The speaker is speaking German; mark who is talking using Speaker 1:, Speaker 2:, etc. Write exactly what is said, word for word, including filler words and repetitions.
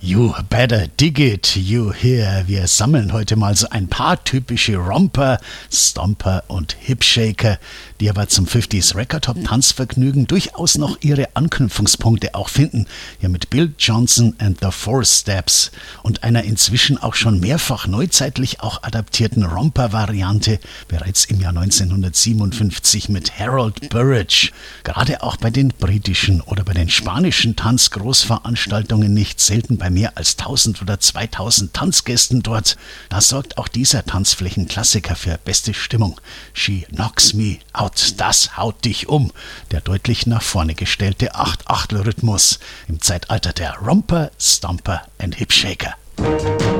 Speaker 1: You better dig it, you hear. Wir sammeln heute mal so ein paar typische Romper, Stomper und Hipshaker, die aber zum fünfziger Record Top Tanzvergnügen durchaus noch ihre Anknüpfungspunkte auch finden. Hier mit Bill Johnson and the Four Steps und einer inzwischen auch schon mehrfach neuzeitlich auch adaptierten Romper-Variante, bereits im Jahr neunzehnhundertsiebenundfünfzig mit Harold Burridge. Gerade auch bei den britischen oder bei den spanischen Tanzgroßveranstaltungen nicht selten bei mehr als tausend oder zweitausend Tanzgästen dort. Da sorgt auch dieser Tanzflächenklassiker für beste Stimmung. She Knocks Me Out, das haut dich um. Der deutlich nach vorne gestellte acht-Achtel-Rhythmus im Zeitalter der Romper, Stomper and Hipshaker.